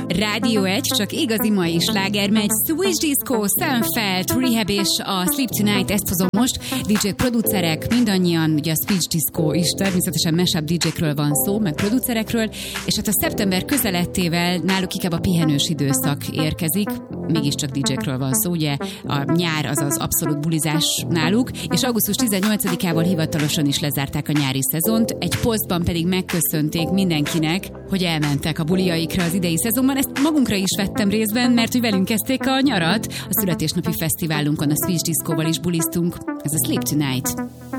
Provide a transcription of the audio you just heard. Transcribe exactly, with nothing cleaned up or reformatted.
Rádió egy, csak igazi mai sláger megy. Switch Disco, Seinfeld, Rehab és a Sleep Tonight, ezt hozom most. dé dzsé producerek, mindannyian, ugye a Switch Disco is, természetesen mashup dé dzsékről van szó, meg producerekről, és hát a szeptember közelettével náluk inkább a pihenős időszak érkezik, mégiscsak dé dzsékről van szó, ugye a nyár az az abszolút bulizás náluk, és augusztus tizennyolcadikával hivatalosan is lezárták a nyári szezont, egy posztban pedig megköszönték mindenkinek, hogy elmentek a buliaikra az idei szezonban. Ezt magunkra is vettem részben, mert hogy velünk kezdték a nyarat. A születésnapi fesztiválunkon a Switch Discoval is buliztunk. Ez a Sleep Tonight.